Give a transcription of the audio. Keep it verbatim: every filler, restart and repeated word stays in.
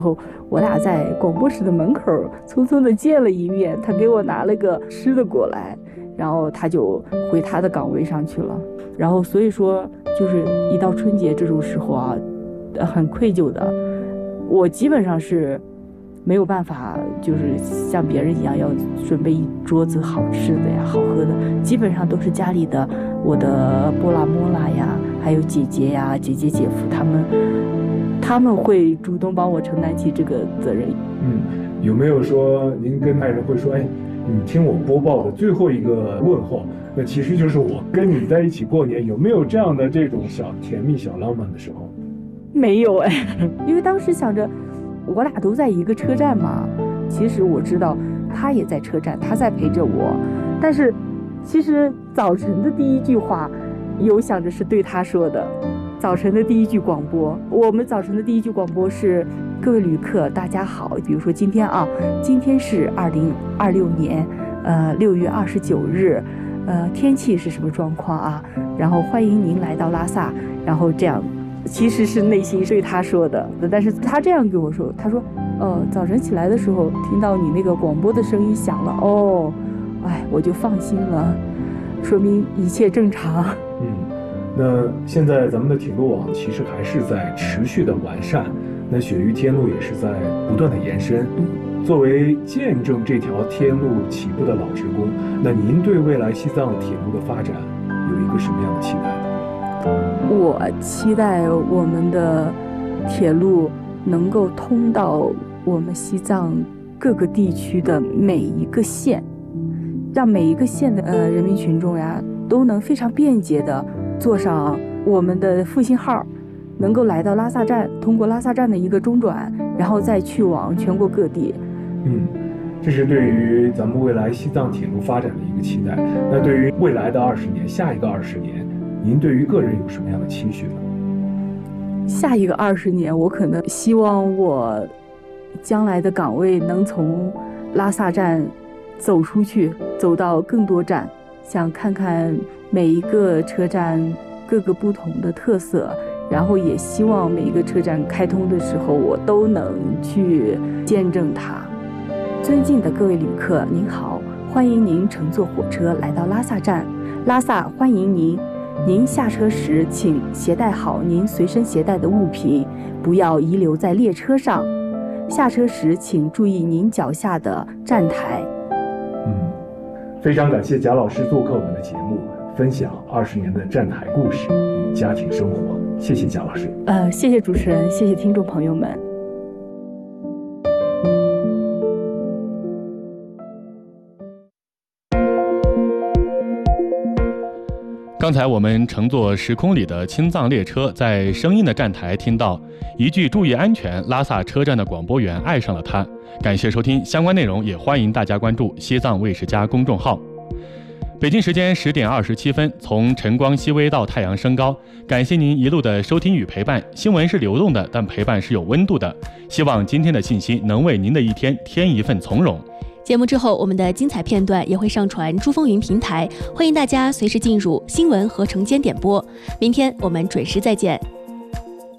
后我俩在广播室的门口匆匆的见了一面，他给我拿了个吃的过来，然后他就回他的岗位上去了。然后所以说就是一到春节这种时候啊，很愧疚的，我基本上是没有办法就是像别人一样要准备一桌子好吃的呀好喝的，基本上都是家里的我的波拉莫拉呀还有姐姐呀姐姐姐夫他们他们会主动帮我承担起这个责任。 嗯，有没有说您跟爱人会说，哎，你听我播报的最后一个问候，那其实就是我跟你在一起过年，有没有这样的这种小甜蜜小浪漫的时候？ 没有哎，因为当时想着我俩都在一个车站嘛，其实我知道他也在车站，他在陪着我，但是其实早晨的第一句话有想着是对他说的。早晨的第一句广播，我们早晨的第一句广播是各位旅客大家好，比如说今天啊，今天是二零二六年呃六月二十九日，呃天气是什么状况啊，然后欢迎您来到拉萨，然后这样其实是内心对他说的，但是他这样跟我说，他说呃早晨起来的时候听到你那个广播的声音响了，哦哎我就放心了，说明一切正常。 嗯，那现在咱们的铁路网其实还是在持续的完善，那雪域天路也是在不断的延伸。作为见证这条天路起步的老职工，那您对未来西藏铁路的发展有一个什么样的期待呢？ 我期待我们的铁路能够通到我们西藏各个地区的每一个县，让每一个县的呃人民群众呀都能非常便捷的坐上我们的复兴号，能够来到拉萨站，通过拉萨站的一个中转，然后再去往全国各地。 嗯，这是对于咱们未来西藏铁路发展的一个期待。那对于未来的二十年，下一个二十年，您对于个人有什么样的期许呢？ 下一个二十年，我可能希望我将来的岗位能从拉萨站走出去，走到更多站，想看看每一个车站各个不同的特色，然后也希望每一个车站开通的时候，我都能去见证它。尊敬的各位旅客，您好，欢迎您乘坐火车来到拉萨站，拉萨欢迎您。您下车时请携带好您随身携带的物品，不要遗留在列车上。下车时请注意您脚下的站台。 嗯，非常感谢贾老师做客我们的节目，分享二十年的站台故事与家庭生活。谢谢贾老师。 呃，谢谢主持人，谢谢听众朋友们。 刚才我们乘坐时空里的青藏列车，在声音的站台听到一句注意安全，拉萨车站的广播员爱上了它。感谢收听，相关内容也欢迎大家关注西藏卫视家公众号。北京时间十点二十七分，从晨光熹微到太阳升高，感谢您一路的收听与陪伴。新闻是流动的，但陪伴是有温度的。希望今天的信息能为您的一天添一份从容。 节目之后，我们的精彩片段也会上传珠风云平台，欢迎大家随时进入新闻和晨间点播。明天我们准时再见。